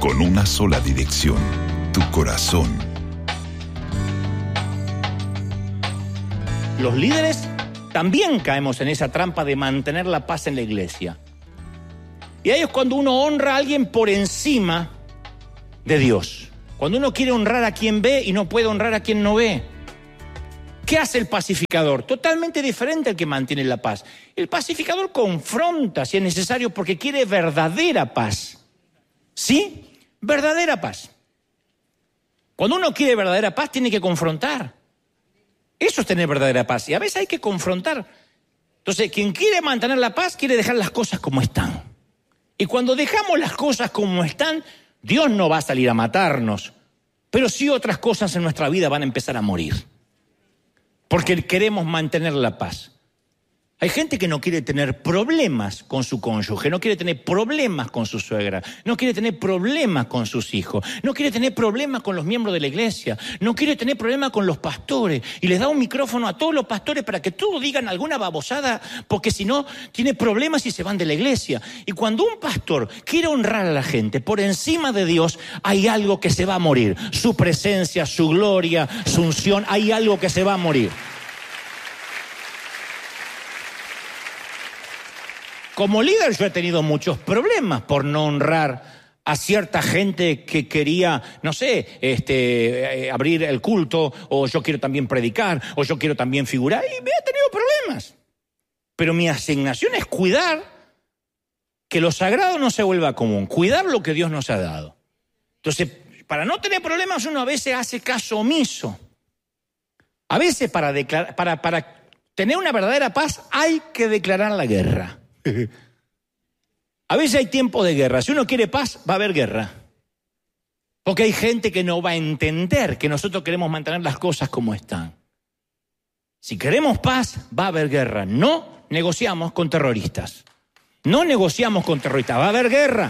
con una sola dirección, tu corazón. Los líderes también caemos en esa trampa de mantener la paz en la iglesia. Y ahí es cuando uno honra a alguien por encima de Dios. Cuando uno quiere honrar a quien ve y no puede honrar a quien no ve. ¿Qué hace el pacificador? Totalmente diferente al que mantiene la paz. El pacificador confronta si es necesario porque quiere verdadera paz. ¿Sí? Verdadera paz. Cuando uno quiere verdadera paz tiene que confrontar. Eso es tener verdadera paz. Y a veces hay que confrontar. Entonces, quien quiere mantener la paz quiere dejar las cosas como están. Y cuando dejamos las cosas como están, Dios no va a salir a matarnos. Pero sí otras cosas en nuestra vida van a empezar a morir. Porque queremos mantener la paz. Hay gente que no quiere tener problemas con su cónyuge, no quiere tener problemas con su suegra, no quiere tener problemas con sus hijos, no quiere tener problemas con los miembros de la iglesia, no quiere tener problemas con los pastores y les da un micrófono a todos los pastores para que todos digan alguna babosada porque si no tiene problemas y se van de la iglesia. Y cuando un pastor quiere honrar a la gente por encima de Dios, hay algo que se va a morir. Su presencia, su gloria, su unción, hay algo que se va a morir. Como líder yo he tenido muchos problemas por no honrar a cierta gente que quería, no sé, abrir el culto, o yo quiero también predicar, o yo quiero también figurar, y me he tenido problemas. Pero mi asignación es cuidar que lo sagrado no se vuelva común, cuidar lo que Dios nos ha dado. Entonces, para no tener problemas uno a veces hace caso omiso. A veces para tener una verdadera paz hay que declarar la guerra. A veces hay tiempo de guerra. Si uno quiere paz, va a haber guerra. Porque hay gente que no va a entender que nosotros queremos mantener las cosas como están. Si queremos paz, va a haber guerra. No negociamos con terroristas. No negociamos con terroristas. Va a haber guerra.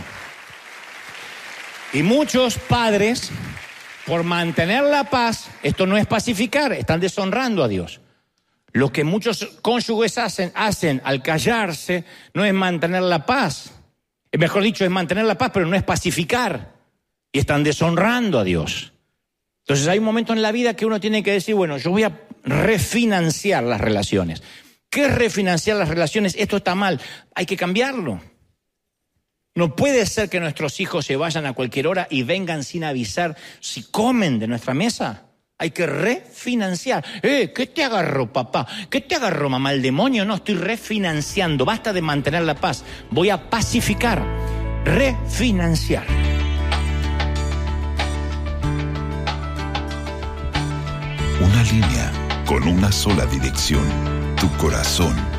Y muchos padres, por mantener la paz, esto no es pacificar, están deshonrando a Dios. Lo que muchos cónyuges hacen al callarse no es mantener la paz. Mejor dicho, es mantener la paz, pero no es pacificar. Y están deshonrando a Dios. Entonces hay un momento en la vida que uno tiene que decir, bueno, yo voy a refinanciar las relaciones. ¿Qué es refinanciar las relaciones? Esto está mal, hay que cambiarlo. No puede ser que nuestros hijos se vayan a cualquier hora y vengan sin avisar si comen de nuestra mesa. Hay que refinanciar. ¿Qué te agarró, papá? ¿Qué te agarró, mamá? ¿El demonio? No, estoy refinanciando. Basta de mantener la paz. Voy a pacificar. Refinanciar. Una línea con una sola dirección. Tu corazón.